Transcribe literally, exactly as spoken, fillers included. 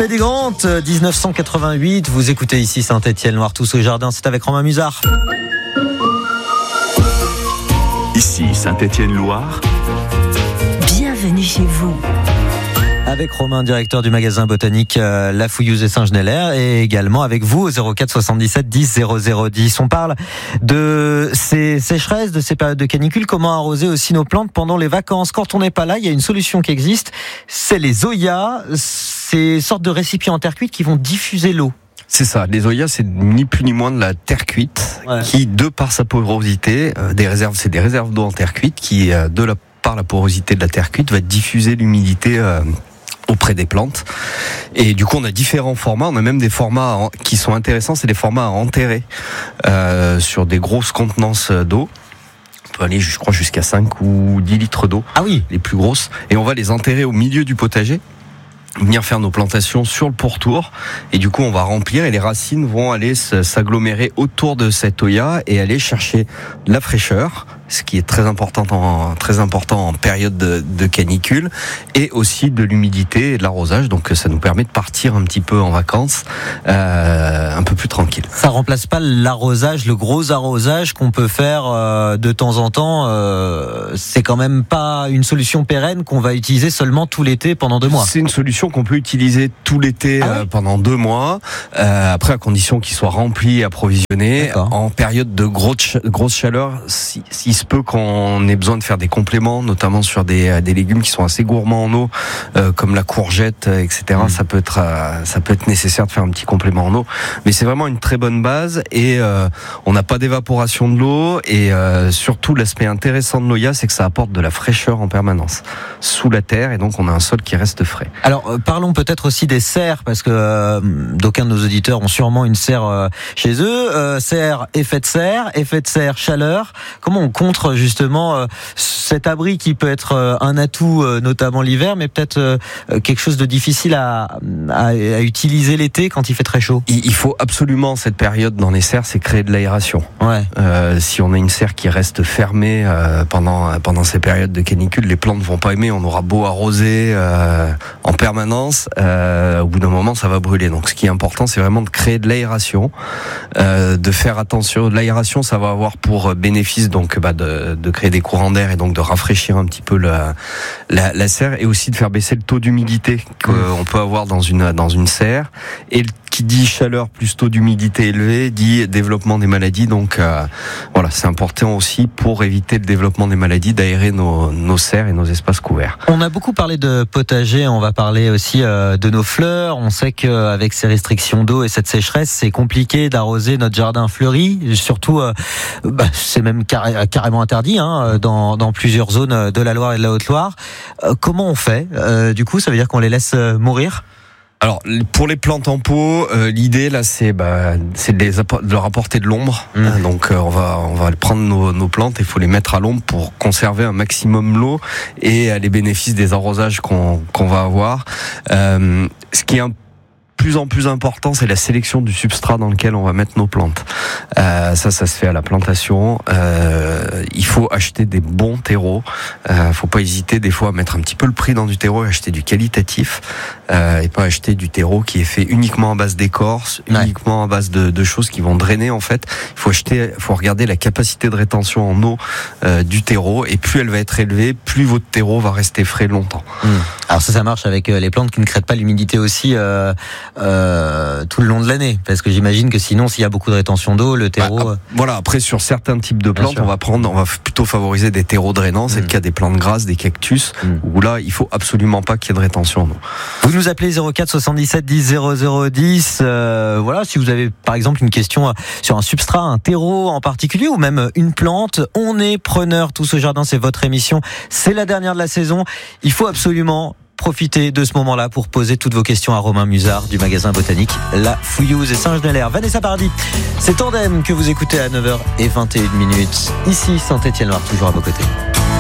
Pédégrant, dix-neuf cent quatre-vingt-huit. Vous écoutez ici Saint-Étienne-Loire, tous au jardin. C'est avec Romain Musard. Ici Saint-Étienne-Loire. Bienvenue chez vous. Avec Romain, directeur du magasin botanique euh, La Fouilleuse et Saint-Genélaire, et également avec vous au zéro quatre soixante-dix-sept dix zéro zéro dix. On parle de ces sécheresses, de ces périodes de canicule, comment arroser aussi nos plantes pendant les vacances. Quand on n'est pas là, il y a une solution qui existe, c'est les Zoya, ces sortes de récipients en terre cuite qui vont diffuser l'eau. C'est ça, les Zoya, c'est ni plus ni moins de la terre cuite, ouais. qui, de par sa porosité, euh, des réserves, c'est des réserves d'eau en terre cuite qui, euh, de la, par la porosité de la terre cuite, va diffuser l'humidité euh, auprès des plantes. Et du coup, on a différents formats. On a même des formats qui sont intéressants. C'est des formats à enterrer euh, sur des grosses contenances d'eau. On peut aller, je crois, jusqu'à cinq ou dix litres d'eau. Ah oui, les plus grosses. Et on va les enterrer au milieu du potager. Venir faire nos plantations sur le pourtour, et du coup on va remplir, et les racines vont aller s'agglomérer autour de cette Oya et aller chercher de la fraîcheur, ce qui est très important en, très important en période de, de canicule, et aussi de l'humidité et de l'arrosage. Donc ça nous permet de partir un petit peu en vacances euh, un peu plus tranquille. Ça remplace pas l'arrosage, le gros arrosage qu'on peut faire euh, de temps en temps. Euh, c'est quand même pas une solution pérenne qu'on va utiliser seulement tout l'été pendant deux mois. C'est une solution qu'on peut utiliser tout l'été ah oui euh, pendant deux mois, euh, après à condition qu'il soit rempli et approvisionné. D'accord. En période de grosse, grosse chaleur, si, si se peut qu'on ait besoin de faire des compléments, notamment sur des, des légumes qui sont assez gourmands en eau, euh, comme la courgette, et cetera. Mmh. Ça peut être, euh, ça peut être nécessaire de faire un petit complément en eau, mais c'est vraiment une très bonne base, et euh, on n'a pas d'évaporation de l'eau, et euh, surtout l'aspect intéressant de l'Oya, c'est que ça apporte de la fraîcheur en permanence sous la terre, et donc on a un sol qui reste frais. Alors euh, parlons peut-être aussi des serres, parce que euh, d'aucuns de nos auditeurs ont sûrement une serre euh, chez eux. Euh, serre, effet de serre, effet de serre, chaleur. Comment on contre justement euh, cet abri qui peut être euh, un atout, euh, notamment l'hiver, mais peut-être euh, quelque chose de difficile à, à, à utiliser l'été quand il fait très chaud? Il, il faut absolument, cette période dans les serres, c'est créer de l'aération. Ouais. Euh, si on a une serre qui reste fermée euh, pendant pendant ces périodes de canicule, les plantes ne vont pas aimer. On aura beau arroser euh, en permanence, euh, au bout d'un moment, ça va brûler. Donc, ce qui est important, c'est vraiment de créer de l'aération, euh, de faire attention. L'aération, ça va avoir pour bénéfice donc bah, de, de créer des courants d'air et donc de rafraîchir un petit peu la, la, la serre, et aussi de faire baisser le taux d'humidité qu'on peut avoir dans une dans une serre. Et qui dit chaleur plus taux d'humidité élevé dit développement des maladies. Donc euh, voilà, c'est important aussi pour éviter le développement des maladies d'aérer nos, nos serres et nos espaces couverts. On a beaucoup parlé de potager, on va parler aussi euh, de nos fleurs. On sait qu'avec ces restrictions d'eau et cette sécheresse, c'est compliqué d'arroser notre jardin fleuri. Surtout, euh, bah, c'est même carré, carrément interdit hein, dans, dans plusieurs zones de la Loire et de la Haute-Loire. Euh, comment on fait euh, Du coup, ça veut dire qu'on les laisse mourir ? Alors pour les plantes en pot, euh, l'idée là c'est bah c'est de, les apport- de leur apporter de l'ombre. Mmh. Euh, donc euh, on va on va prendre nos, nos plantes, il faut les mettre à l'ombre pour conserver un maximum l'eau et euh, les bénéfices des arrosages qu'on qu'on va avoir. Euh, ce qui est un plus en plus important, c'est la sélection du substrat dans lequel on va mettre nos plantes. Euh, ça, ça se fait à la plantation. Euh, il faut acheter des bons terreaux. Euh, faut pas hésiter des fois à mettre un petit peu le prix dans du terreau et acheter du qualitatif, euh, et pas acheter du terreau qui est fait uniquement à base d'écorce, ouais. uniquement à base de, de choses qui vont drainer en fait. Il faut acheter, faut regarder la capacité de rétention en eau euh, du terreau, et plus elle va être élevée, plus votre terreau va rester frais longtemps. Mmh. Alors ça, ça marche avec les plantes qui ne craignent pas l'humidité aussi. Euh... Euh, tout le long de l'année, parce que j'imagine que sinon s'il y a beaucoup de rétention d'eau, le terreau... Bah, voilà, après sur certains types de plantes, on va prendre, on va plutôt favoriser des terreaux drainants. C'est mmh. le cas des plantes grasses, des cactus, mmh. où là il faut absolument pas qu'il y ait de rétention d'eau. Vous nous appelez zéro quatre soixante-dix-sept dix zéro zéro dix. Euh, voilà, si vous avez par exemple une question sur un substrat, un terreau en particulier, ou même une plante, on est preneur. Tout ce jardin, c'est votre émission, c'est la dernière de la saison. Il faut absolument profitez de ce moment-là pour poser toutes vos questions à Romain Musard du magasin botanique La Fouilleuse et Saint-Genélaire. Vanessa Paradis, c'est Tandem que vous écoutez à neuf heures vingt et une minutes. Ici Saint-Étienne-Loire, toujours à vos côtés.